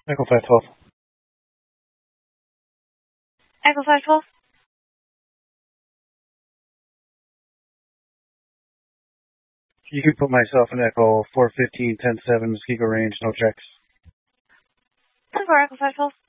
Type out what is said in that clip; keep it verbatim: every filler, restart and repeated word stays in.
Echo five twelve. Echo five twelve. You can put myself in Echo four fifteen ten seven, Muskego Range, no checks. ten four, Echo five twelve.